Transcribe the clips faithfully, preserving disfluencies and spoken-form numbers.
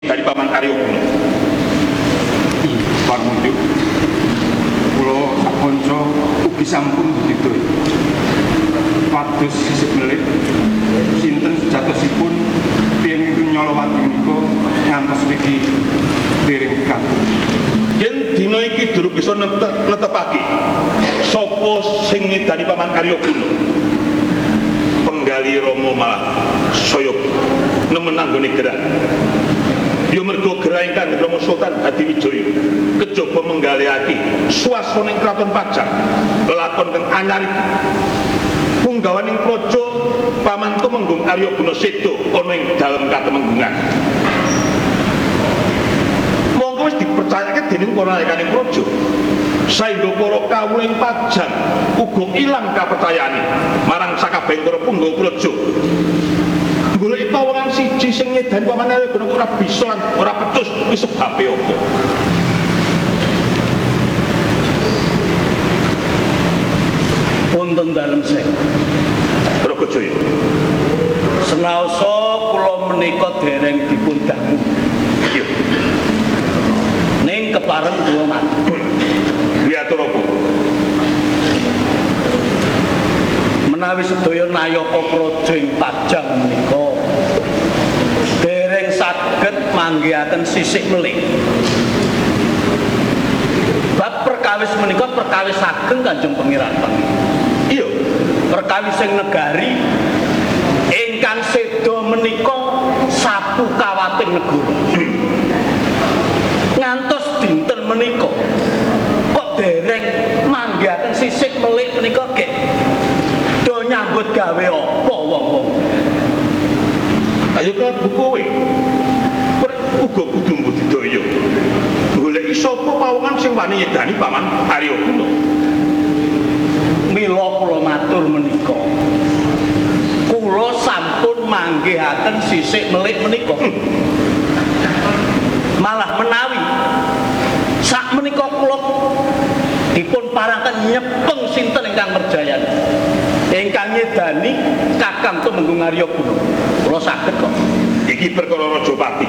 dari Paman Arya Guna. Parmunjuk kula sakonco ugi sampun budidaya. Pados sisik melih sinten sejatosipun piyambakipun Nyolowati menika ngantos niki dereng katon. Yen dina iki durung bisa netepake sapa sing ngedani Paman Arya Guna. Penggali Rama malah saya nemen anggone gerah. Ya mergo gerah ingkang Rama Sultan Hadiwijaya kejaba menggalihake swasana ing Kraton Pajang lakon kang anyar iki. Punggawaning praja Paman Tumenggung Arya Guna Seda ana ing dalem katemenggungan. Monggo wis dipercayake dening para nalikaning praja. Saengga para kawula ing Pajang uga ilang kapercayaane marang sakabehing para punggawa praja. Golek pawongan siji sing nyedani Paman Arya Guna ora bisa lan ora pecus kuwi sebabe apa? Wonten dalem sing Bragajaya. senaosa kula menika dereng dipun dangu. Iya. Ning kepareng kula matur. Wiatur apa? Menawi sedaya nayaka praja ing Pajang menika dereng saged manggihaken sisik melih. Bab perkawis menika perkawis ageng Kanjeng Pangeran Pangeran. Iya. Perkawis sing negari ingkang seda menika sapu kawating negara. Ngantos dinten menika kok dereng manggihaken sisik melih menika kek do nyambut gawe apa wong-wong. Ayo kan kowe. Uga kudu budidaya. Goleki sapa pawongan sing wani nyedani Paman Arya Guna. Mila kula matur menika. Kula sampun manggihaken sisik melih menika. Malah menawi sak menika kula dipun paranken nyepeng sinten ingkang merjayani. Ingkang nyedani Kakang Tumenggung Arya Guna. Kula saged kok. Iki perkara Rajapati.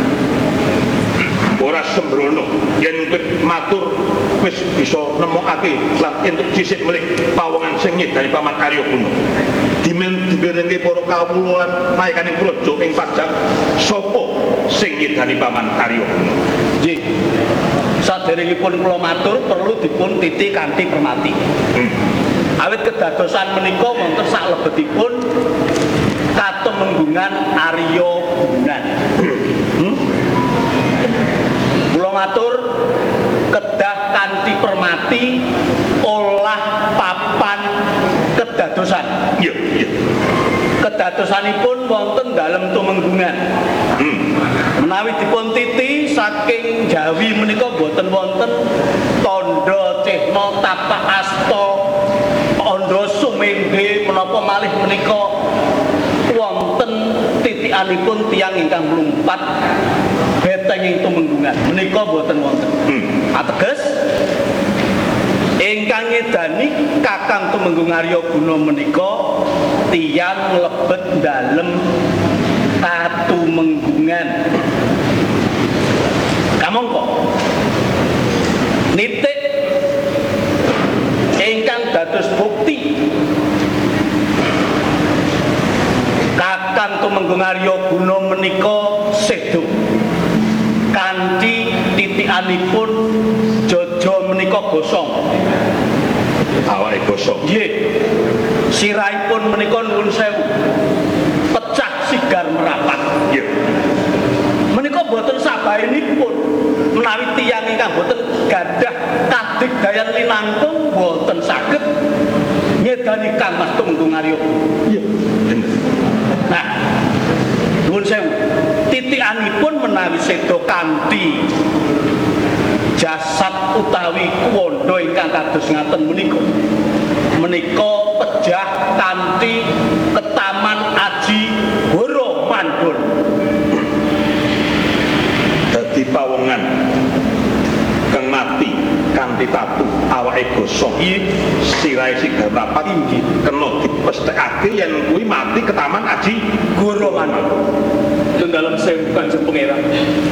Ora sembrono yen matur wis bisa nemokake lan entuk sisik melih pawongan sing nyedani Paman Arya Guna. Dimen diberengke para kawula lan naikaning praja ing Pajang sapa sing nyedani Paman Arya Guna. Nggih. Saderengipun kula matur perlu dipun titi kanthi permati. Hmm. Awit kedadosan menika wonten saklebetipun katemenggungan Arya Gunan. Hmm? Kula matur kedah kanthi permati olah papan kedadosan. Iya, iya. Kedadosanipun wonten dalem tumenggungan. Hmm. Menawi dipun titi saking Jawi menika boten wonten tandha cihna tapak asta andha sumendhe menapa malih menika wonten titikanipun tiyang ingkang mlumpat betenging tumenggungan menika boten wonten. Hmm. Ateges ingkang ngedani Kakang Tumenggung Arya Guna menika tiyang lebet dalem katumenggungan. Kamangka nitik ingkang dados bukti Kakang Tumenggung Arya Guna menika sedo kanthi titikanipun jaja menika gosong. Awake gosong. Nggih. Sirahipun menika nuwun sewu. Pecah sigar merapat. Nggih. Menika boten sabaenipun menawi tiyang ingkang boten gadah kadigdayan linangkung boten saged nyedani Kang Mas Tumenggung Arya. Iya. Nah, nuwun sewu. Titikanipun menawi seda kanthi jasad utawi kuwanda ingkang kados ngaten menika. Menika pejah kanthi ketaman aji Horo Mandul. Dadi pawongan kang mati kanthi tatu awake gosong. Sirahe sigar rapat kena dipesthekake yen kuwi mati ketaman aji Horo Mandul. dalam sewu Kanjeng Pangeran.